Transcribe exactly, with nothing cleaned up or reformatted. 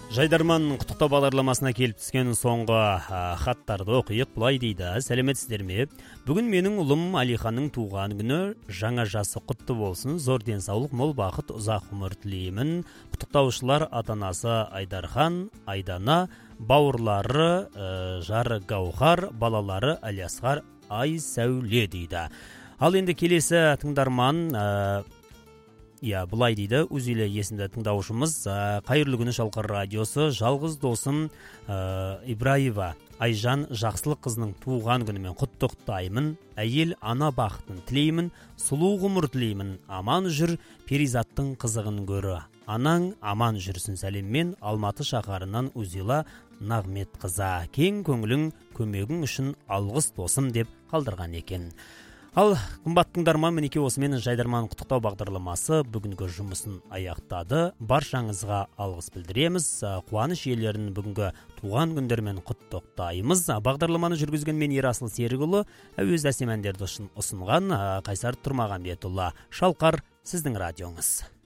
Жайдарман құттықтау бағдарламасына келіп түскен соңғы а, хаттарды оқиық. Бұлай дейді: сәлеметсіздер ме? Бүгін менің ұлым Алиханның туған күні, жаңа жасы құтты болсын, зор денсаулық, мол бақыт, ұзақ ғұмыр тілеймін. Құттықтаушылар ата-анасы Айдархан, Айдана, бауырлары ә, Жары Гаухар, балалары Алиасқар, Айсәуле дейді. Ал енді келесі тыңдарман ә, Иә, бұлай дейді: Үзілі есімді тыңдаушымыз, қайырлы күні Шалқар радиосы, жалғыз досым ә, Ибраева Айжан жақсылық қызының туған күнімен құттықтаймын. Әйел ана бақытын тілеймін, сұлу ғұмыр тілеймін. Аман жүр, перизаттың қызығын көрі. Анаң аман жүрсін, сәлеммен. Алматы шаһарынан Үзила Нағмет қыза. Кең көңілің, көмегің үшін алғыс досым деп қалдырған екен. Ал қымбат тыңдарман, мінекей осымен Жайдарман құттықтау бағдарламасы бүгінгі жұмысын аяқтады. Баршаңызға алғыс білдіреміз. Қуаныш иелерін бүгінгі туған күндермен құттықтаймыз. Бағдарламаны жүргізген мен Ерасыл Серікұлы, әуез әсем әндерді ұсынған Қайсар Тұрмағанбетұлы. Шалқар, сіздің радионыз.